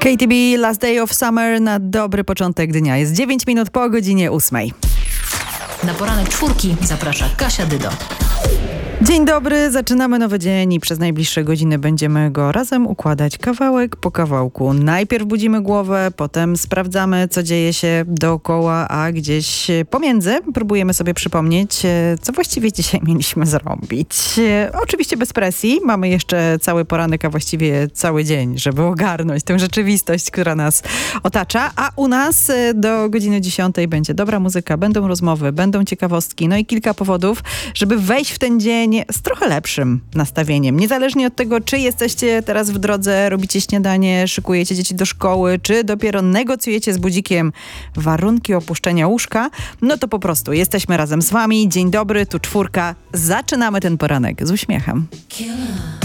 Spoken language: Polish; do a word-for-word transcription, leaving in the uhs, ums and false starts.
K T B, Last Day of Summer na dobry początek dnia. Jest dziewięć minut po godzinie ósmej. Na poranek czwórki zaprasza Kasia Dydo. Dzień dobry, zaczynamy nowy dzień i przez najbliższe godziny będziemy go razem układać kawałek po kawałku. Najpierw budzimy głowę, potem sprawdzamy, co dzieje się dookoła, a gdzieś pomiędzy próbujemy sobie przypomnieć, co właściwie dzisiaj mieliśmy zrobić. Oczywiście bez presji, mamy jeszcze cały poranek, a właściwie cały dzień, żeby ogarnąć tę rzeczywistość, która nas otacza, a u nas do godziny dziesiątej będzie dobra muzyka, będą rozmowy, będą ciekawostki, no i kilka powodów, żeby wejść w ten dzień z trochę lepszym nastawieniem. Niezależnie od tego, czy jesteście teraz w drodze, robicie śniadanie, szykujecie dzieci do szkoły, czy dopiero negocjujecie z budzikiem warunki opuszczenia łóżka, no to po prostu jesteśmy razem z wami. Dzień dobry, tu czwórka. Zaczynamy ten poranek z uśmiechem. Killer.